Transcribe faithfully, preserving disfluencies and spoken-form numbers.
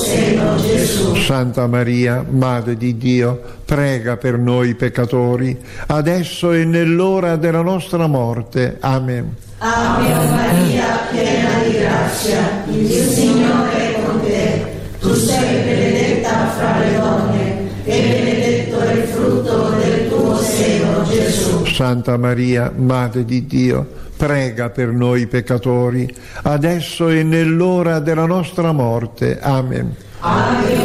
seno, Gesù. Santa Maria, Madre di Dio, prega per noi peccatori, adesso e nell'ora della nostra morte. Amen. Ave Maria, piena di grazia, il Signore è con te. Tu sei benedetta fra le donne, e benedetto è il frutto del tuo seno, Gesù. Santa Maria, Madre di Dio, prega per noi peccatori, adesso e nell'ora della nostra morte. Amen. Ave